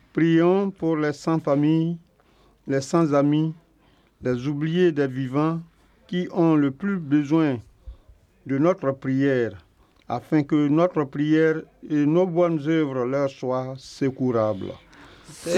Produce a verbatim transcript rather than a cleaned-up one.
Prions pour les sans-famille, les sans-amis, les oubliés des vivants qui ont le plus besoin de notre prière, afin que notre prière et nos bonnes œuvres leur soient secourables.